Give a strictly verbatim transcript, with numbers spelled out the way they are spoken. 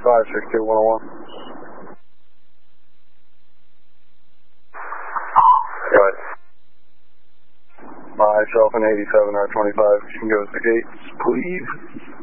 five six two one oh one. Go ahead. Myself and eighty-seven R twenty-five can go to the gates, please.